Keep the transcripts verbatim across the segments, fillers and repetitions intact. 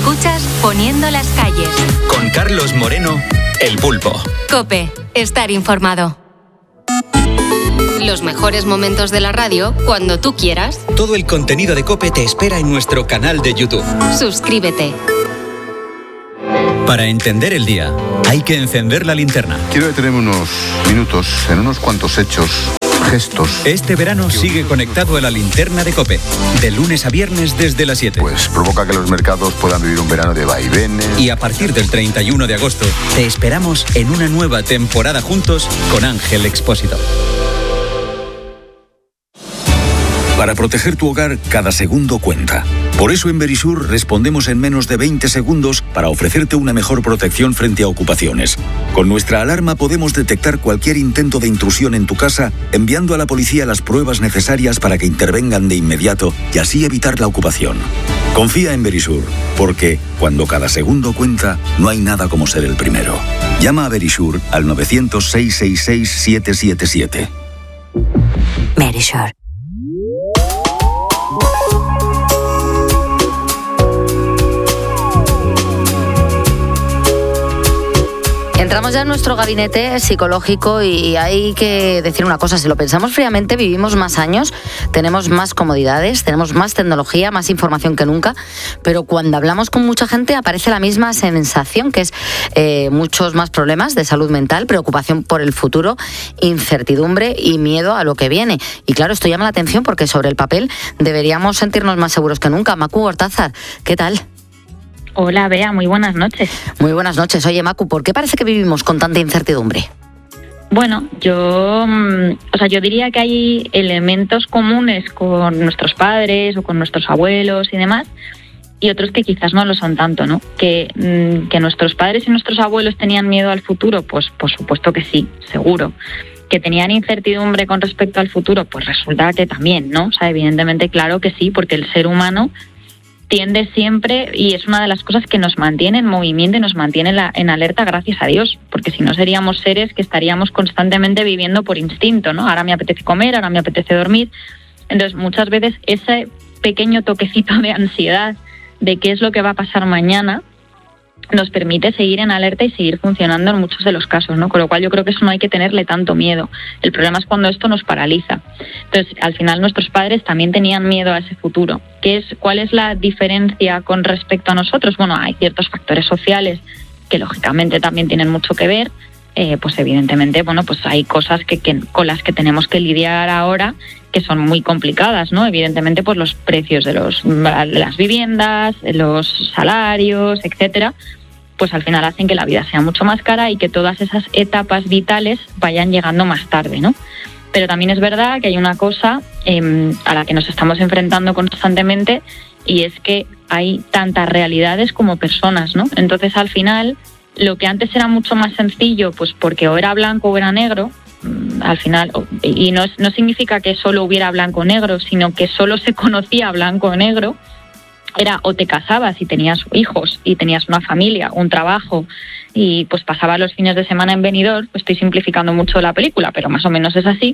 Escuchas Poniendo las calles. Con Carlos Moreno, El Pulpo. COPE. Estar informado. Los mejores momentos de la radio cuando tú quieras. Todo el contenido de COPE te espera en nuestro canal de YouTube. Suscríbete. Para entender el día, hay que encender la linterna. Quiero detenerme unos minutos en unos cuantos hechos, gestos. Este verano sigue conectado a la linterna de COPE, de lunes a viernes desde las siete. Pues provoca que los mercados puedan vivir un verano de vaivenes. Y a partir del treinta y uno de agosto, te esperamos en una nueva temporada juntos con Ángel Expósito. Para proteger tu hogar, cada segundo cuenta. Por eso en Verisur respondemos en menos de veinte segundos para ofrecerte una mejor protección frente a ocupaciones. Con nuestra alarma podemos detectar cualquier intento de intrusión en tu casa, enviando a la policía las pruebas necesarias para que intervengan de inmediato y así evitar la ocupación. Confía en Verisur, porque cuando cada segundo cuenta, no hay nada como ser el primero. Llama a Verisur al novecientos, seiscientos sesenta y seis, siete siete siete. Verisur. Entramos ya en nuestro gabinete psicológico y hay que decir una cosa, si lo pensamos fríamente, vivimos más años, tenemos más comodidades, tenemos más tecnología, más información que nunca, pero cuando hablamos con mucha gente aparece la misma sensación, que es eh, muchos más problemas de salud mental, preocupación por el futuro, incertidumbre y miedo a lo que viene. Y claro, esto llama la atención porque sobre el papel deberíamos sentirnos más seguros que nunca. Macu Gortázar, ¿qué tal? Hola, Bea, muy buenas noches. Muy buenas noches. Oye, Macu, ¿por qué parece que vivimos con tanta incertidumbre? Bueno, yo, o sea, yo diría que hay elementos comunes con nuestros padres o con nuestros abuelos y demás, y otros que quizás no lo son tanto, ¿no? Que, que nuestros padres y nuestros abuelos tenían miedo al futuro, pues por supuesto que sí, seguro. Que tenían incertidumbre con respecto al futuro, pues resulta que también, ¿no? O sea, evidentemente, claro que sí, porque el ser humano tiende siempre, y es una de las cosas que nos mantiene en movimiento y nos mantiene la, en alerta, gracias a Dios, porque si no seríamos seres que estaríamos constantemente viviendo por instinto, ¿no? Ahora me apetece comer, ahora me apetece dormir. Entonces, muchas veces ese pequeño toquecito de ansiedad de qué es lo que va a pasar mañana nos permite seguir en alerta y seguir funcionando en muchos de los casos, ¿no? Con lo cual yo creo que eso no hay que tenerle tanto miedo. El problema es cuando esto nos paraliza. Entonces, al final nuestros padres también tenían miedo a ese futuro. ¿Qué es, cuál es la diferencia con respecto a nosotros? Bueno, hay ciertos factores sociales que lógicamente también tienen mucho que ver. Eh, pues evidentemente, bueno, pues hay cosas que, que con las que tenemos que lidiar ahora que son muy complicadas, ¿no? Evidentemente, pues los precios de los de las viviendas, los salarios, etcétera, pues al final hacen que la vida sea mucho más cara y que todas esas etapas vitales vayan llegando más tarde, ¿no? Pero también es verdad que hay una cosa eh, a la que nos estamos enfrentando constantemente, y es que hay tantas realidades como personas, ¿no? Entonces, al final, lo que antes era mucho más sencillo, pues porque o era blanco o era negro, al final, y no, no significa que solo hubiera blanco o negro, sino que solo se conocía blanco o negro, era o te casabas y tenías hijos y tenías una familia, un trabajo, y pues pasabas los fines de semana en Benidorm, pues estoy simplificando mucho la película, pero más o menos es así,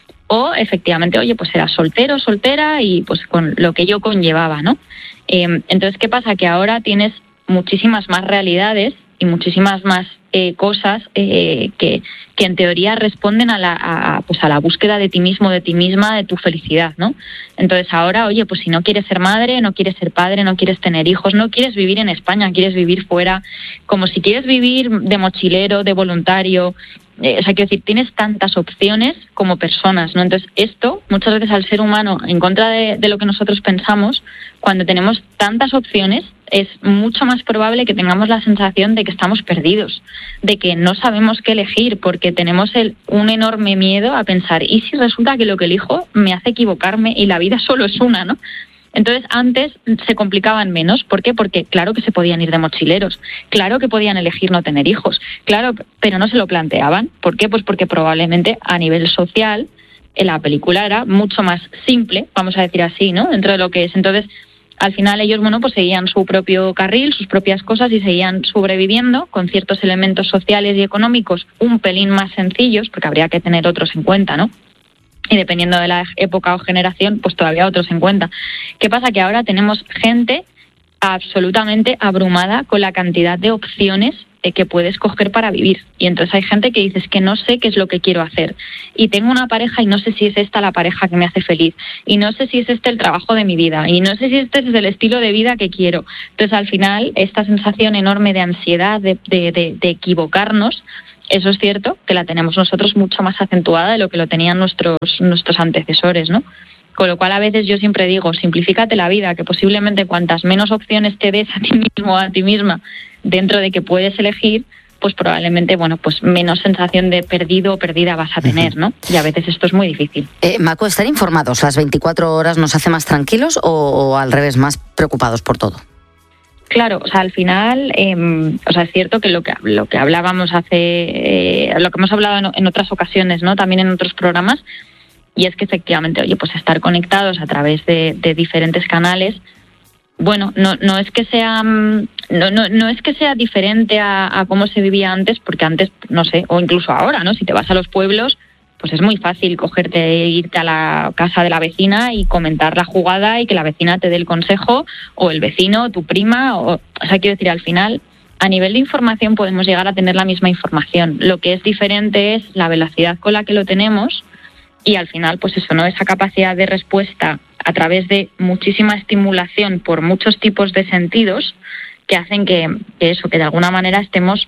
o efectivamente, oye, pues eras soltero, soltera, y pues con lo que yo conllevaba, ¿no? Eh, entonces, ¿qué pasa? Que ahora tienes muchísimas más realidades y muchísimas más eh, cosas eh, que, que en teoría responden a la, a, pues a la búsqueda de ti mismo, de ti misma, de tu felicidad, ¿no? Entonces ahora, oye, pues si no quieres ser madre, no quieres ser padre, no quieres tener hijos, no quieres vivir en España, quieres vivir fuera, como si quieres vivir de mochilero, de voluntario, eh, o sea, quiero decir, tienes tantas opciones como personas, ¿no? Entonces esto, muchas veces al ser humano, en contra de, de lo que nosotros pensamos, cuando tenemos tantas opciones, es mucho más probable que tengamos la sensación de que estamos perdidos, de que no sabemos qué elegir, porque tenemos el, un enorme miedo a pensar, ¿y si resulta que lo que elijo me hace equivocarme y la vida solo es una, ¿no? Entonces, antes se complicaban menos. ¿Por qué? Porque claro que se podían ir de mochileros, claro que podían elegir no tener hijos, claro, pero no se lo planteaban. ¿Por qué? Pues porque probablemente a nivel social la película era mucho más simple, vamos a decir así, ¿no? Dentro de lo que es. Entonces, al final ellos, bueno, pues seguían su propio carril, sus propias cosas, y seguían sobreviviendo con ciertos elementos sociales y económicos un pelín más sencillos, porque habría que tener otros en cuenta, ¿no? Y dependiendo de la época o generación, pues todavía otros en cuenta. ¿Qué pasa? Que ahora tenemos gente absolutamente abrumada con la cantidad de opciones que puedes coger para vivir. Y entonces hay gente que dice, es que no sé qué es lo que quiero hacer. Y tengo una pareja y no sé si es esta la pareja que me hace feliz. Y no sé si es este el trabajo de mi vida. Y no sé si este es el estilo de vida que quiero. Entonces al final esta sensación enorme de ansiedad, de, de, de, de equivocarnos, eso es cierto que la tenemos nosotros mucho más acentuada de lo que lo tenían nuestros, nuestros antecesores, ¿no? Con lo cual a veces yo siempre digo, simplifícate la vida, que posiblemente cuantas menos opciones te des a ti mismo o a ti misma dentro de que puedes elegir, pues probablemente, bueno, pues menos sensación de perdido o perdida vas a tener, ¿no? Y a veces esto es muy difícil. Eh, Macu, ¿estar informados las veinticuatro horas nos hace más tranquilos o, o al revés, más preocupados por todo? Claro, o sea, al final, eh, o sea, es cierto que lo que lo que hablábamos hace, eh, lo que hemos hablado en, en otras ocasiones, ¿no? También en otros programas, y es que efectivamente, oye, pues estar conectados a través de, de diferentes canales, bueno, no no es que sea no no, no es que sea diferente a, a cómo se vivía antes, porque antes, no sé, o incluso ahora, ¿no? Si te vas a los pueblos, pues es muy fácil cogerte e irte a la casa de la vecina y comentar la jugada y que la vecina te dé el consejo, o el vecino, tu prima, o, o sea, quiero decir, al final, a nivel de información podemos llegar a tener la misma información. Lo que es diferente es la velocidad con la que lo tenemos y al final, pues eso, ¿no? Esa capacidad de respuesta a través de muchísima estimulación por muchos tipos de sentidos que hacen que, que eso, que de alguna manera estemos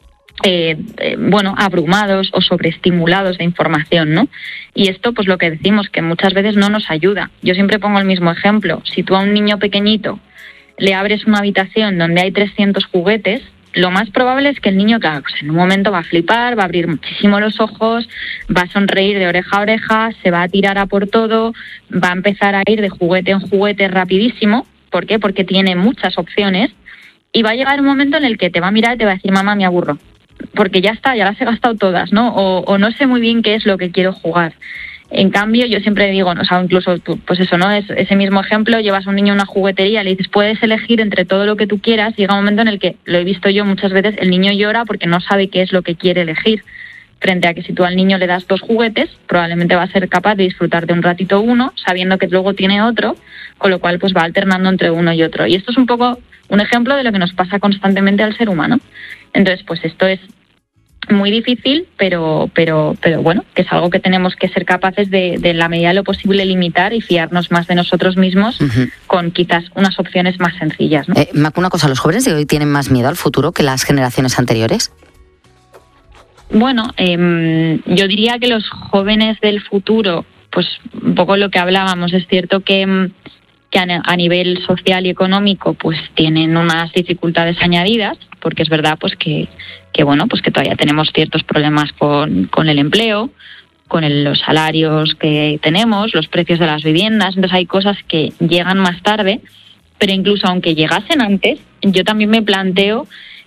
Eh, eh, bueno, abrumados o sobreestimulados de información, ¿no? Y esto, pues lo que decimos, que muchas veces no nos ayuda. Yo siempre pongo el mismo ejemplo. Si tú a un niño pequeñito le abres una habitación donde hay trescientos juguetes, lo más probable es que el niño, claro, pues en un momento va a flipar, va a abrir muchísimo los ojos, va a sonreír de oreja a oreja, se va a tirar a por todo, va a empezar a ir de juguete en juguete rapidísimo. ¿Por qué? Porque tiene muchas opciones y va a llegar un momento en el que te va a mirar y te va a decir, mamá, me aburro, porque ya está, ya las he gastado todas, ¿no? O, o no sé muy bien qué es lo que quiero jugar. En cambio, yo siempre digo, ¿no? O sea, incluso tú, pues eso, ¿no? Es ese mismo ejemplo, llevas a un niño a una juguetería, le dices, puedes elegir entre todo lo que tú quieras, y llega un momento en el que, lo he visto yo muchas veces, el niño llora porque no sabe qué es lo que quiere elegir. Frente a que si tú al niño le das dos juguetes, probablemente va a ser capaz de disfrutar de un ratito uno, sabiendo que luego tiene otro, con lo cual pues va alternando entre uno y otro. Y esto es un poco un ejemplo de lo que nos pasa constantemente al ser humano. Entonces, pues esto es muy difícil, pero pero pero bueno, que es algo que tenemos que ser capaces de, de en la medida de lo posible, limitar y fiarnos más de nosotros mismos, uh-huh, con quizás unas opciones más sencillas, ¿no? Eh, Macu, una cosa, ¿los jóvenes de hoy tienen más miedo al futuro que las generaciones anteriores? Bueno, eh, yo diría que los jóvenes del futuro, pues un poco lo que hablábamos, es cierto que, que a nivel social y económico pues tienen unas dificultades añadidas, porque es verdad pues que, que bueno, pues que todavía tenemos ciertos problemas con, con el empleo, con el, los salarios que tenemos, los precios de las viviendas. Entonces hay cosas que llegan más tarde, pero incluso aunque llegasen antes, yo también me planteo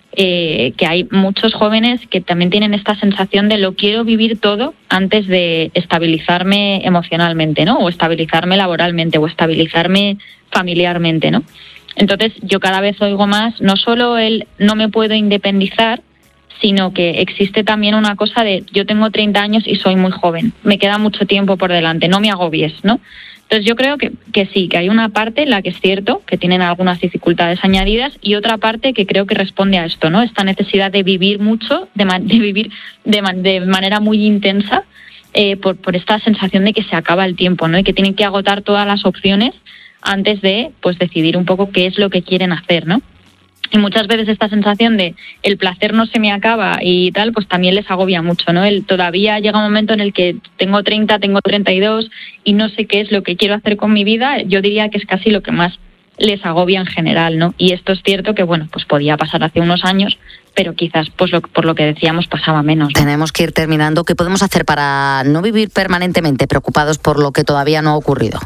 eh, que hay muchos jóvenes que también tienen esta sensación de lo quiero vivir todo antes de estabilizarme emocionalmente, ¿no? O estabilizarme laboralmente, o estabilizarme familiarmente, ¿no? Entonces yo cada vez oigo más, no solo el no me puedo independizar, sino que existe también una cosa de yo tengo treinta años y soy muy joven, me queda mucho tiempo por delante, no me agobies, ¿no? Entonces yo creo que, que sí, que hay una parte en la que es cierto que tienen algunas dificultades añadidas y otra parte que creo que responde a esto, ¿no? Esta necesidad de vivir mucho, de, man, de vivir de, man, de manera muy intensa, eh, por, por esta sensación de que se acaba el tiempo, ¿no? Y que tienen que agotar todas las opciones antes de pues decidir un poco qué es lo que quieren hacer, ¿no? Y muchas veces esta sensación de el placer no se me acaba y tal, pues también les agobia mucho, ¿no? El, todavía llega un momento en el que tengo treinta, tengo treinta y dos y no sé qué es lo que quiero hacer con mi vida. Yo diría que es casi lo que más les agobia en general, ¿no? Y esto es cierto que, bueno, pues podía pasar hace unos años, pero quizás pues lo, por lo que decíamos pasaba menos, ¿no? Tenemos que ir terminando. ¿Qué podemos hacer para no vivir permanentemente preocupados por lo que todavía no ha ocurrido?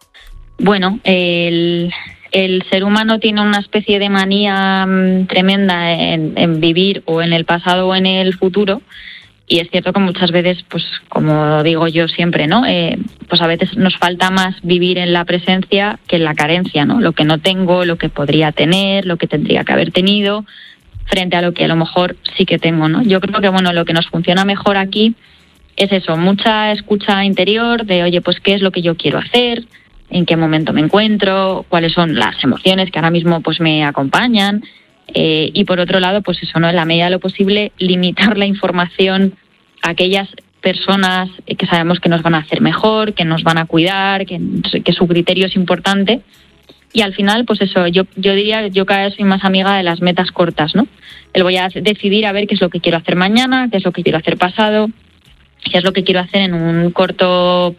Bueno, el, el ser humano tiene una especie de manía um, tremenda en, en vivir o en el pasado o en el futuro, y es cierto que muchas veces, pues como digo yo siempre, ¿no? Eh, pues a veces nos falta más vivir en la presencia que en la carencia, ¿no? Lo que no tengo, lo que podría tener, lo que tendría que haber tenido, frente a lo que a lo mejor sí que tengo, ¿no? Yo creo que, bueno, lo que nos funciona mejor aquí es eso, mucha escucha interior de, oye, pues qué es lo que yo quiero hacer, en qué momento me encuentro, cuáles son las emociones que ahora mismo pues me acompañan. Eh, y por otro lado, pues eso, ¿no? En la medida de lo posible, limitar la información a aquellas personas que sabemos que nos van a hacer mejor, que nos van a cuidar, que, que su criterio es importante. Y al final, pues eso, yo, yo diría, yo cada vez soy más amiga de las metas cortas, ¿no? El voy a decidir a ver qué es lo que quiero hacer mañana, qué es lo que quiero hacer pasado, qué es lo que quiero hacer en un corto